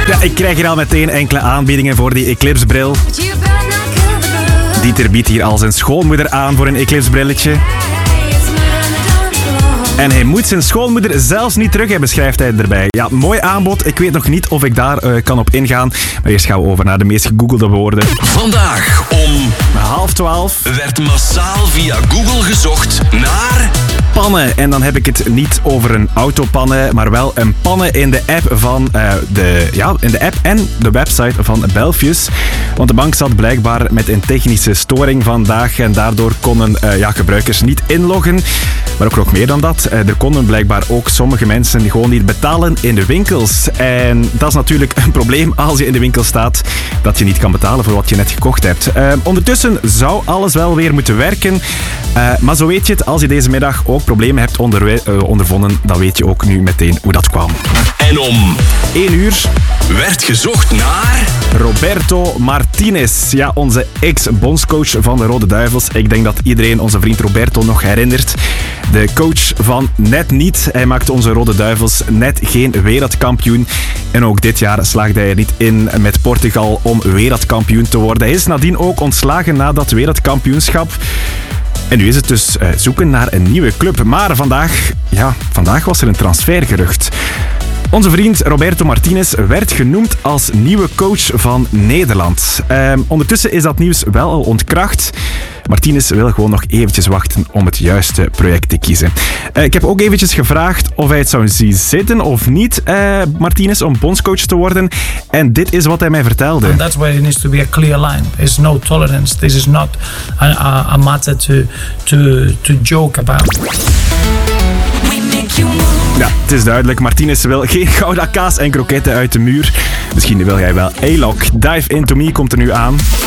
Ja, ik krijg hier al meteen enkele aanbiedingen voor die Eclipse-bril. Dieter biedt hier al zijn schoonmoeder aan voor een Eclipse-brilletje. En hij moet zijn schoonmoeder zelfs niet terug hebben, schrijft hij erbij. Ja, mooi aanbod. Ik weet nog niet of ik daar kan op ingaan. Maar eerst gaan we over naar de meest gegoogelde woorden. Vandaag om 11:30 werd massaal via Google gezocht naar pannen. En dan heb ik het niet over een autopannen, maar wel een pannen in de app van in de app en de website van Belfius. Want de bank zat blijkbaar met een technische storing vandaag en daardoor konden gebruikers niet inloggen. Maar ook nog meer dan dat. Er konden blijkbaar ook sommige mensen gewoon niet betalen in de winkels. En dat is natuurlijk een probleem als je in de winkel staat, dat je niet kan betalen voor wat je net gekocht hebt. Ondertussen zou alles wel weer moeten werken. Maar zo weet je het, als je deze middag ook problemen hebt ondervonden, dan weet je ook nu meteen hoe dat kwam. En om 1 uur werd gezocht naar Roberto Martinez. Ja, onze ex-bondscoach van de Rode Duivels. Ik denk dat iedereen onze vriend Roberto nog herinnert. De coach van net niet. Hij maakte onze Rode Duivels net geen wereldkampioen. En ook dit jaar slaagde hij er niet in met Portugal om wereldkampioen te worden. Hij is nadien ook ontslagen na dat wereldkampioenschap. En nu is het dus zoeken naar een nieuwe club. Maar vandaag was er een transfergerucht. Onze vriend Roberto Martinez werd genoemd als nieuwe coach van Nederland. Ondertussen is dat nieuws wel al ontkracht. Martinez wil gewoon nog eventjes wachten om het juiste project te kiezen. Ik heb ook eventjes gevraagd of hij het zou zien zitten of niet, Martinez, om bondscoach te worden. En dit is wat hij mij vertelde. And that's where it needs to be a clear line. There's no tolerance. This is not a matter to joke about. Ja, het is duidelijk. Martinez wil geen gouda kaas en kroketten uit de muur. Misschien wil jij wel A-Lock. Dive Into Me komt er nu aan.